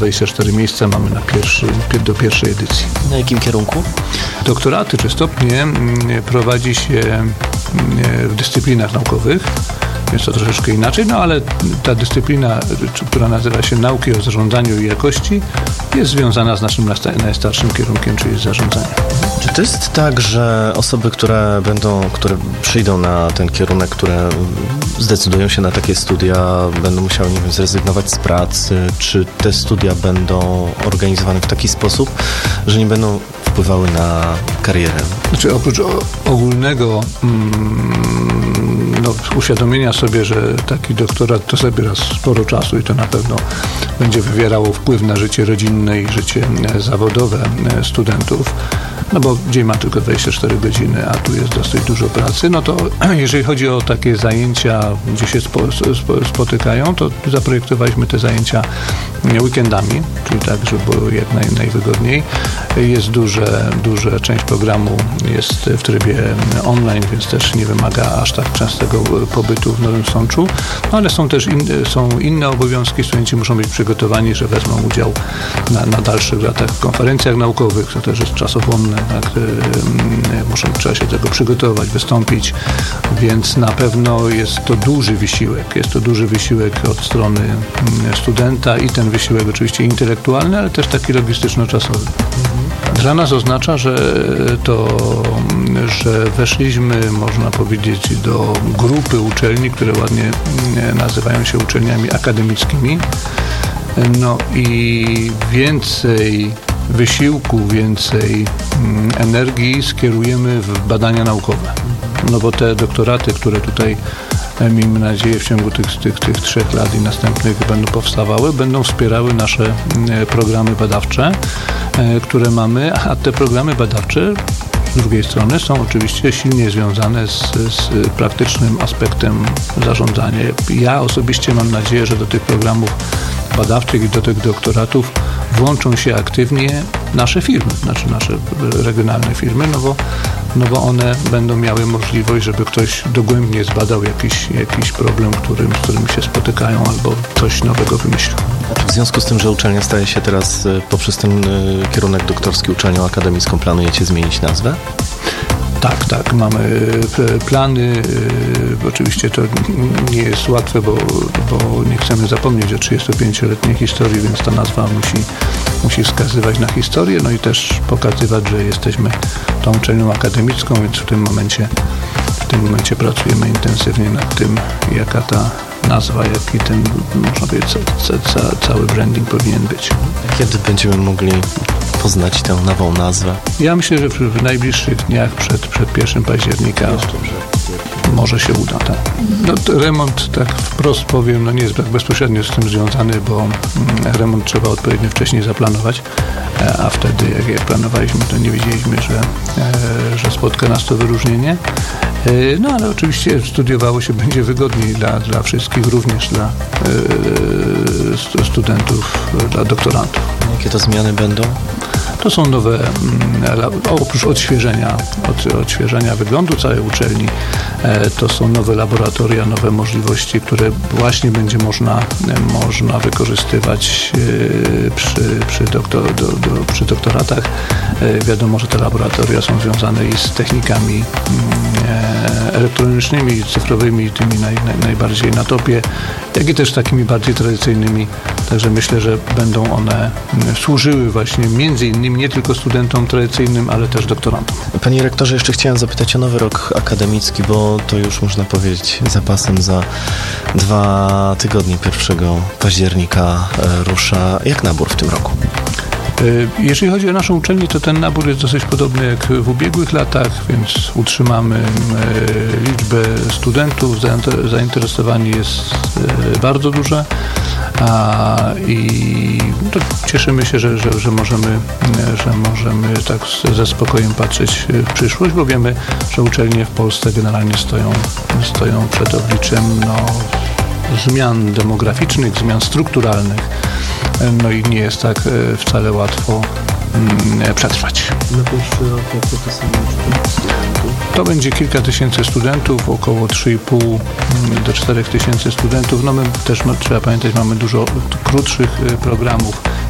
24 miejsca mamy do pierwszej edycji. Na jakim kierunku? Doktoraty czy stopnie prowadzi się w dyscyplinach naukowych. Jest to troszeczkę inaczej, ale ta dyscyplina, która nazywa się nauki o zarządzaniu i jakości, jest związana z naszym najstarszym kierunkiem, czyli z zarządzaniem. Czy to jest tak, że osoby, które przyjdą na ten kierunek, które zdecydują się na takie studia, będą musiały, zrezygnować z pracy? Czy te studia będą organizowane w taki sposób, że nie będą wpływały na karierę? Znaczy, oprócz ogólnego uświadomienia sobie, że taki doktorat to zabiera sporo czasu i to na pewno będzie wywierało wpływ na życie rodzinne i życie zawodowe studentów, bo dzień ma tylko 24 godziny, a tu jest dosyć dużo pracy, to jeżeli chodzi o takie zajęcia, gdzie się spotykają, to zaprojektowaliśmy te zajęcia weekendami, czyli tak, żeby było jak najwygodniej. Jest duża część programu jest w trybie online, więc też nie wymaga aż tak częstego pobytu w Nowym Sączu, ale są też inne obowiązki. Studenci muszą być przygotowani, że wezmą udział na dalszych latach w konferencjach naukowych, to też jest czasochłonne, tak? Trzeba się do tego przygotować, wystąpić, więc na pewno jest to duży wysiłek. Jest to duży wysiłek od strony studenta i ten wysiłek oczywiście intelektualny, ale też taki logistyczno-czasowy. Dla nas oznacza, że weszliśmy, można powiedzieć, do grupy uczelni, które ładnie nazywają się uczelniami akademickimi. I więcej wysiłku, więcej energii skierujemy w badania naukowe. Bo te doktoraty, które tutaj, miejmy nadzieję, w ciągu tych 3 lat i następnych będą powstawały, będą wspierały nasze programy badawcze, które mamy, a te programy badawcze z drugiej strony są oczywiście silnie związane z praktycznym aspektem zarządzania. Ja osobiście mam nadzieję, że do tych programów badawczych i do tych doktoratów włączą się aktywnie nasze firmy, znaczy nasze regionalne firmy, bo one będą miały możliwość, żeby ktoś dogłębnie zbadał jakiś problem, z którym się spotykają, albo coś nowego wymyślił. W związku z tym, że uczelnia staje się teraz poprzez ten kierunek doktorski uczelnią akademicką, planujecie zmienić nazwę? Tak, mamy plany. Oczywiście to nie jest łatwe, bo nie chcemy zapomnieć o 35-letniej historii, więc ta nazwa musi wskazywać na historię, i też pokazywać, że jesteśmy tą uczelnią akademicką, więc w tym momencie pracujemy intensywnie nad tym, jaka ta nazwa, jaki ten, można powiedzieć, cały branding powinien być. Kiedy będziemy mogli poznać tę nową nazwę? Ja myślę, że w najbliższych dniach przed 1 października może się uda. Tak. Remont, tak wprost powiem, nie jest bezpośrednio z tym związany, bo remont trzeba odpowiednio wcześniej zaplanować, a wtedy jak planowaliśmy, to nie wiedzieliśmy, że spotka nas to wyróżnienie. Ale oczywiście studiowało się będzie wygodniej dla wszystkich, również dla studentów, dla doktorantów. Jakie to zmiany będą? To są nowe, oprócz odświeżenia wyglądu całej uczelni, to są nowe laboratoria, nowe możliwości, które właśnie będzie można wykorzystywać przy doktoratach. Wiadomo, że te laboratoria są związane i z technikami elektronicznymi, cyfrowymi, tymi najbardziej na topie, jak i też takimi bardziej tradycyjnymi. Także myślę, że będą one służyły właśnie między innymi nie tylko studentom tradycyjnym, ale też doktorantom. Panie rektorze, jeszcze chciałem zapytać o nowy rok akademicki, bo to już można powiedzieć zapasem za 2 tygodnie, 1 października rusza. Jak nabór w tym roku? Jeżeli chodzi o naszą uczelnię, to ten nabór jest dosyć podobny jak w ubiegłych latach, więc utrzymamy liczbę studentów, zainteresowanie jest bardzo duże i cieszymy się, że możemy tak ze spokojem patrzeć w przyszłość, bo wiemy, że uczelnie w Polsce generalnie stoją przed obliczem zmian demograficznych, zmian strukturalnych, i nie jest tak wcale łatwo przetrwać. Na pierwszy rok jakie to są studentów? To będzie kilka tysięcy studentów, około 3,5 do 4 tysięcy studentów. My też trzeba pamiętać, mamy dużo krótszych programów